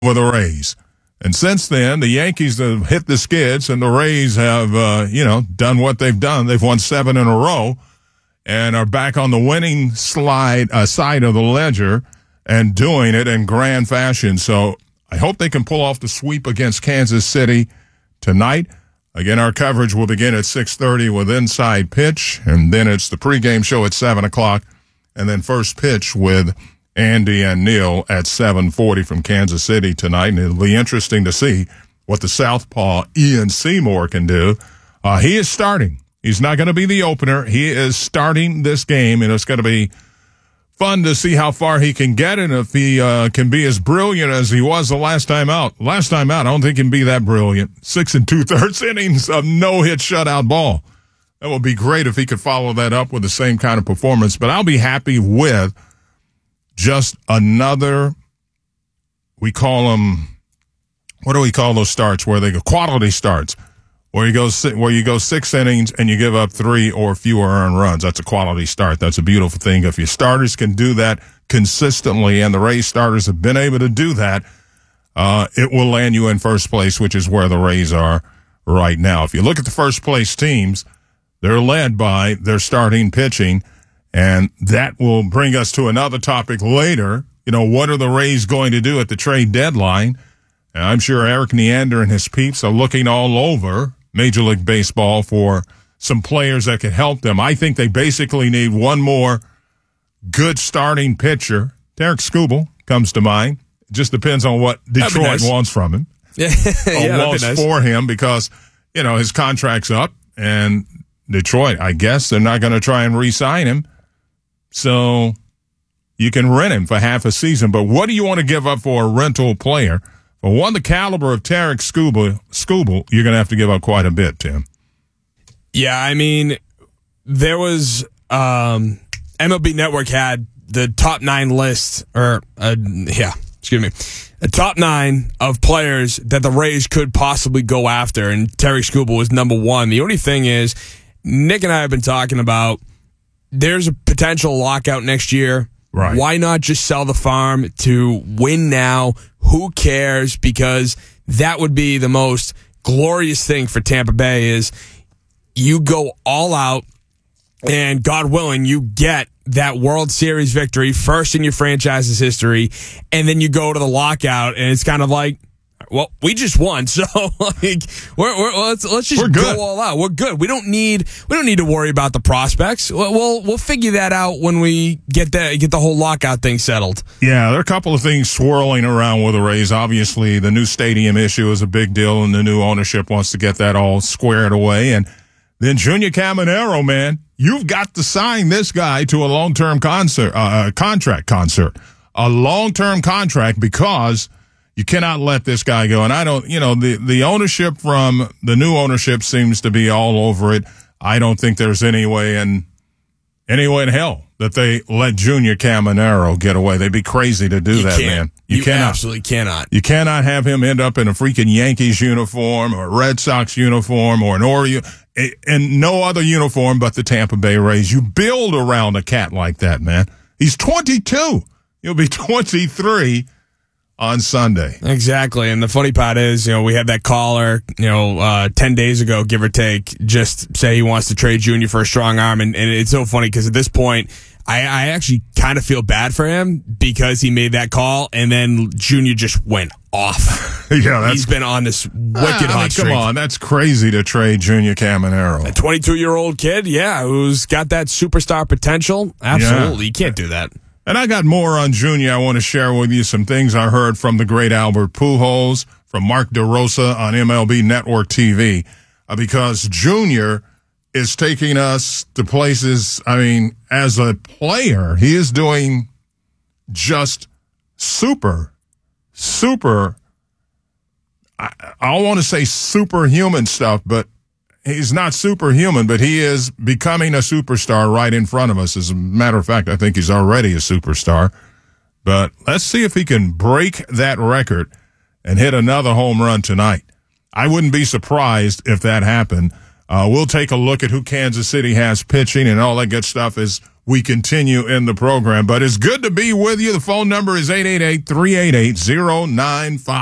for the Rays. And since then, the Yankees have hit the skids, and the Rays have, done what they've done. They've won 7 in a row and are back on the winning side of the ledger and doing it in grand fashion. So I hope they can pull off the sweep against Kansas City tonight. Again, our coverage will begin at 6:30 with Inside Pitch, and then it's the pregame show at 7 o'clock, and then First Pitch with Andy and Neil at 7:40 from Kansas City tonight. And it'll be interesting to see what the southpaw Ian Seymour can do. He is starting. He's not going to be the opener. He is starting this game, and it's going to be fun to see how far he can get and if he can be as brilliant as he was the last time out. Last time out, I don't think he can be that brilliant. 6 2/3 innings of no-hit shutout ball. That would be great if he could follow that up with the same kind of performance. But I'll be happy with just another, we call them, what do we call those starts where they go quality starts, where you go 6 innings and you give up 3 or fewer earned runs. That's a quality start. That's a beautiful thing. If your starters can do that consistently, and the Rays starters have been able to do that, it will land you in first place, which is where the Rays are right now. If you look at the first place teams, they're led by their starting pitching, and that will bring us to another topic later. You know, what are the Rays going to do at the trade deadline? And I'm sure Eric Neander and his peeps are looking all over Major League Baseball for some players that can help them. I think they basically need one more good starting pitcher. Derek Skubal comes to mind. It just depends on what Detroit wants from him. Wants for him, because, you know, his contract's up, and Detroit, I guess they're not going to try and re-sign him. So you can rent him for half a season. But what do you want to give up for a rental player? For one, the caliber of Tarek Skubal, you're going to have to give up quite a bit, Tim. Yeah, I mean, there was MLB Network had the top 9 list, a top 9 of players that the Rays could possibly go after, and Tarek Skubal was number 1. The only thing is, Nick and I have been talking about, there's a potential lockout next year. Right. Why not just sell the farm to win now? Who cares? Because that would be the most glorious thing for Tampa Bay, is you go all out, and God willing, you get that World Series victory, first in your franchise's history, and then you go to the lockout, and it's kind of like, well, we just won, so like let's just go all out. We're good. We don't need to worry about the prospects. We'll figure that out when we get the whole lockout thing settled. Yeah, there are a couple of things swirling around with the Rays. Obviously, the new stadium issue is a big deal, and the new ownership wants to get that all squared away. And then Junior Caminero, man, you've got to sign this guy to a long-term contract, a long-term contract, because you cannot let this guy go. And I don't, the ownership from the new ownership seems to be all over it. I don't think there's any way in hell that they let Junior Caminero get away. They'd be crazy to do that, man. You absolutely cannot. You cannot have him end up in a freaking Yankees uniform or Red Sox uniform or an Oriole, and no other uniform but the Tampa Bay Rays. You build around a cat like that, man. He's 22. He'll be 23 on Sunday. Exactly. And the funny part is, we had that caller, 10 days ago, give or take, just say he wants to trade Junior for a strong arm. And it's so funny because at this point, I actually kind of feel bad for him because he made that call and then Junior just went off. Yeah, he's been on this wicked hot streak. Come on, that's crazy to trade Junior Caminero. A 22-year-old kid, who's got that superstar potential. Absolutely. You can't do that. And I got more on Junior. I want to share with you some things I heard from the great Albert Pujols, from Mark DeRosa on MLB Network TV, because Junior is taking us to places. I mean, as a player, he is doing just super. I want to say superhuman stuff, but he's not superhuman, but he is becoming a superstar right in front of us. As a matter of fact, I think he's already a superstar. But let's see if he can break that record and hit another home run tonight. I wouldn't be surprised if that happened. We'll take a look at who Kansas City has pitching and all that good stuff as we continue in the program. But it's good to be with you. The phone number is 888-388-0955.